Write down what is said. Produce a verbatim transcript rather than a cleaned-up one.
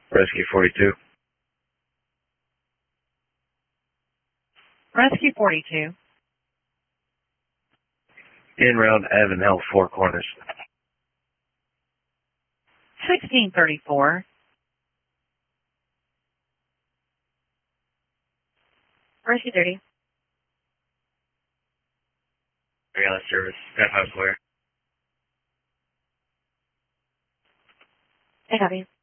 Rescue forty-two. Rescue forty-two. In round Avonell, Four Corners. sixteen thirty-four. Rescue thirty. Regular service. Staff house lawyer. I copy.